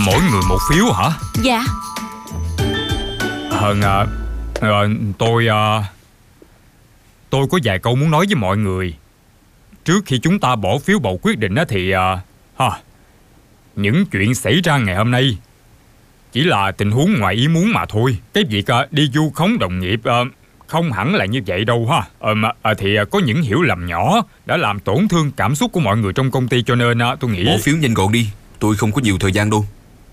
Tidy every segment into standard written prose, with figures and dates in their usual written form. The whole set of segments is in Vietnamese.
mỗi người một phiếu hả? Dạ. Tôi có vài câu muốn nói với mọi người. Trước khi chúng ta bỏ phiếu bầu quyết định thì những chuyện xảy ra ngày hôm nay chỉ là tình huống ngoài ý muốn mà thôi. Cái việc đi vu khống đồng nghiệp không hẳn là như vậy đâu ha. Thì có những hiểu lầm nhỏ đã làm tổn thương cảm xúc của mọi người trong công ty, cho nên tôi nghĩ bỏ phiếu nhanh gọn đi, tôi không có nhiều thời gian đâu.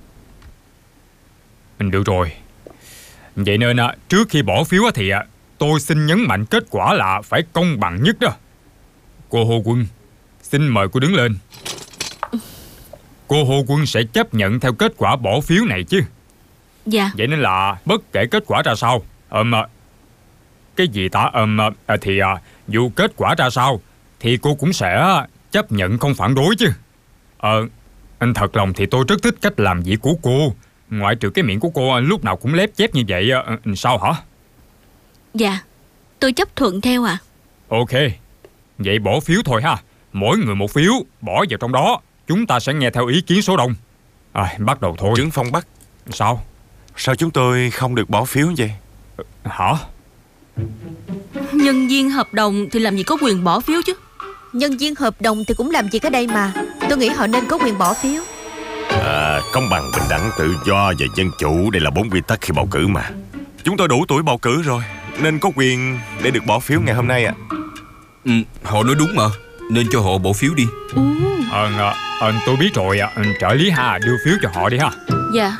Được rồi. Vậy nên trước khi bỏ phiếu thì tôi xin nhấn mạnh kết quả là phải công bằng nhất đó. Cô Hồ Quân, xin mời cô đứng lên. Cô Hồ Quân sẽ chấp nhận theo kết quả bỏ phiếu này chứ? Dạ. Vậy nên là bất kể kết quả ra sao, dù kết quả ra sao thì cô cũng sẽ chấp nhận không phản đối chứ? Anh thật lòng thì tôi rất thích cách làm việc của cô. Ngoại trừ cái miệng của cô lúc nào cũng lép chép như vậy. Sao hả? Dạ, tôi chấp thuận theo ạ. Ok, vậy bỏ phiếu thôi ha. Mỗi người một phiếu, bỏ vào trong đó. Chúng ta sẽ nghe theo ý kiến số đông. Bắt đầu thôi. Trứng Phong Bắc, Sao chúng tôi không được bỏ phiếu vậy? hả? Nhân viên hợp đồng thì làm gì có quyền bỏ phiếu chứ? Nhân viên hợp đồng thì cũng làm việc ở đây mà. Tôi nghĩ họ nên có quyền bỏ phiếu. Công bằng, bình đẳng, tự do và dân chủ, đây là 4 quy tắc khi bầu cử mà. Chúng tôi đủ tuổi bầu cử rồi, nên có quyền để được bỏ phiếu ngày hôm nay ạ. Họ nói đúng mà, nên cho họ bỏ phiếu đi. Tôi biết rồi. Trợ lý ha, đưa phiếu cho họ đi ha. Dạ.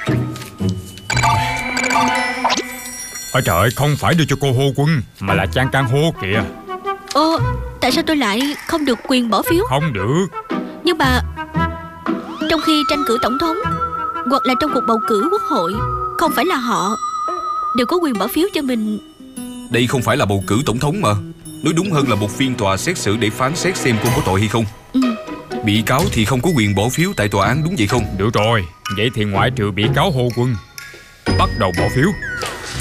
Trời ơi, không phải đưa cho cô Hô Quân, mà là Chan Can Hô kìa. Tại sao tôi lại không được quyền bỏ phiếu? Không được. Nhưng mà trong khi tranh cử tổng thống hoặc là trong cuộc bầu cử quốc hội, không phải là họ đều có quyền bỏ phiếu cho mình. Đây không phải là bầu cử tổng thống mà. Nói đúng hơn là một phiên tòa xét xử để phán xét xem cô có tội hay không. Bị cáo thì không có quyền bỏ phiếu tại tòa án, đúng vậy không? Được rồi, vậy thì ngoại trừ bị cáo Hô Quân, bắt đầu bỏ phiếu.